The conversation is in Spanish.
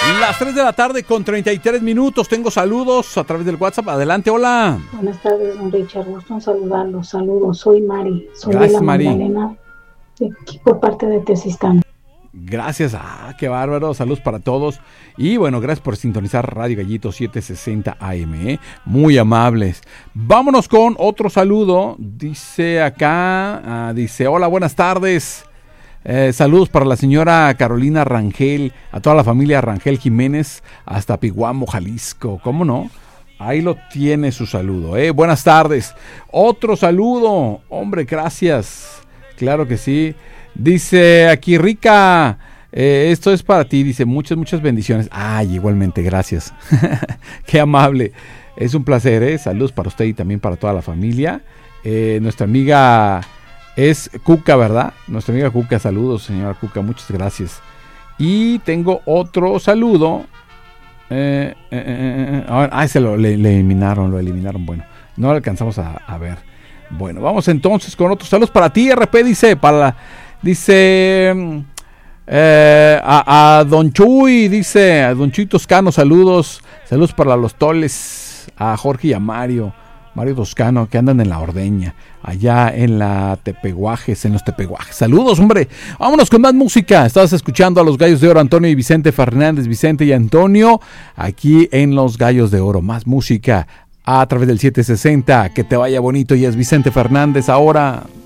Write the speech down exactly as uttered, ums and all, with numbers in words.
Las tres de la tarde con treinta y tres minutos. Tengo saludos a través del WhatsApp. Adelante, hola. Buenas tardes, don Richard. Gusto en saludarlos. Saludos, soy Mari. Soy Gracias, de la Mari. Magdalena, de aquí por parte de Tezistán. Gracias, ah, qué bárbaro, saludos para todos. Y bueno, gracias por sintonizar Radio Gallito setecientos sesenta A M, ¿eh? Muy amables. Vámonos con otro saludo. Dice acá, ah, dice, hola, buenas tardes. Eh, saludos para la señora Carolina Rangel, a toda la familia Rangel Jiménez, hasta Piguamo, Jalisco. ¿Cómo no? Ahí lo tiene su saludo, ¿eh? Buenas tardes. Otro saludo. Hombre, gracias. Claro que sí. Dice aquí, Rica, eh, esto es para ti. Dice, muchas, muchas bendiciones. Ay, igualmente, gracias. Qué amable. Es un placer, ¿eh? Saludos para usted y también para toda la familia. Eh, nuestra amiga... Es Cuca, ¿verdad? Nuestra amiga Cuca, saludos, señora Cuca, muchas gracias. Y tengo otro saludo. Eh, eh, eh, eh, ah, se lo le, le eliminaron, lo eliminaron. Bueno, no lo alcanzamos a, a ver. Bueno, vamos entonces con otros saludos para ti, R P, dice, para la, dice eh, a, a Don Chuy, dice, a Don Chuy Toscano, saludos, saludos para los Toles, a Jorge y a Mario. Mario Toscano, que andan en la Ordeña, allá en la Tepehuajes, en los Tepehuajes. Saludos, hombre. Vámonos con más música. Estás escuchando a los Gallos de Oro, Antonio y Vicente Fernández, Vicente y Antonio, aquí en los Gallos de Oro. Más música a través del setecientos sesenta. Que te vaya bonito, y es Vicente Fernández ahora.